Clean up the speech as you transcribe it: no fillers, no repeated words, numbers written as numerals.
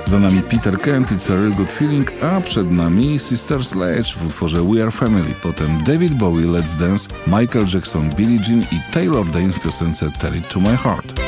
Za nami Peter Kent, It's a Real Good Feeling, a przed nami Sister Sledge w utworze We Are Family, potem David Bowie, Let's Dance, Michael Jackson, Billie Jean i Taylor Dayne w piosence Tell It To My Heart.